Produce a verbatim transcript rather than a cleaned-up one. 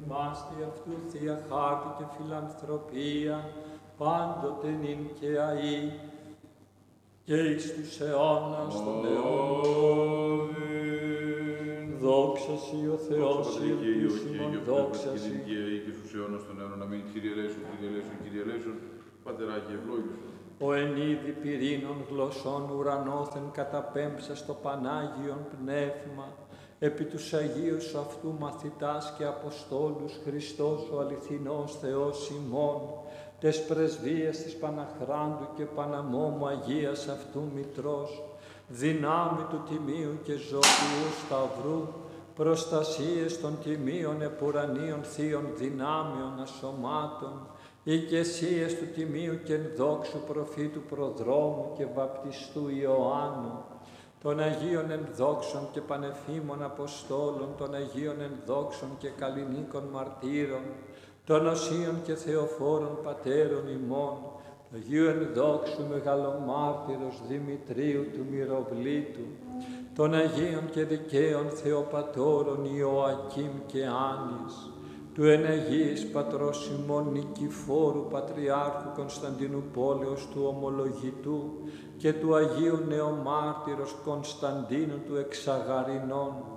δοκιμάστη αυτού θεία χάρτη και φιλανθρωπία, πάντοτε νυν και αεί, και εις τους αιώνας των αιώνων. Δόξα Σοι ο Θεός, η ελπίσιμον, δόξα Σοι. Και στους αιώνας των αιώνων, αμήν. Κύριε ελέησον, Κύριε ελέησον, Κύριε ελέησον, Πατεράκι ευλόγησον. Ο εν είδη πυρήνων γλωσσών ουρανόθεν καταπέμψα στο Πανάγιον Πνεύμα, επί τους Αγίους αυτού μαθητάς και Αποστόλους Χριστός ο αληθινός Θεός ημών, τες πρεσβείες της Παναχράντου και Παναμόμου Αγίας αυτού Μητρός, δυνάμει του Τιμίου και Ζωτιού Σταυρού, προστασίες των Τιμίων επουρανίων Θείων δυνάμεων ασωμάτων, οικεσίες του Τιμίου και ενδόξου προφήτου Προδρόμου και βαπτιστού Ιωάννου, των Αγίων ενδόξων και πανεφήμων Αποστόλων, των Αγίων ενδόξων και καλλινίκων μαρτύρων, των Οσίων και Θεοφόρων Πατέρων ημών, του Αγίου ενδόξου μεγαλομάρτυρος Δημητρίου του Μυροβλήτου, των Αγίων και δικαίων Θεοπατώρων Ιωακήμ και Άνης, του εναγίης πατρός ημών Νικηφόρου Πατριάρχου Κωνσταντινουπόλεως του Ομολογητού και του Αγίου Νεομάρτυρος Κωνσταντίνου του Εξαγαρινών,